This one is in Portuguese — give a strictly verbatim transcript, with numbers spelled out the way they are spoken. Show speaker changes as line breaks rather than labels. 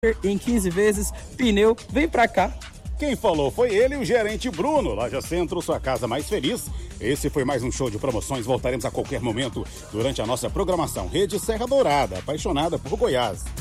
em quinze vezes, pneu, vem pra cá.
Quem falou foi ele, o gerente Bruno. Loja Centro, sua casa mais feliz. Esse foi mais um show de promoções. Voltaremos a qualquer momento durante a nossa programação. Rede Serra Dourada, apaixonada por Goiás.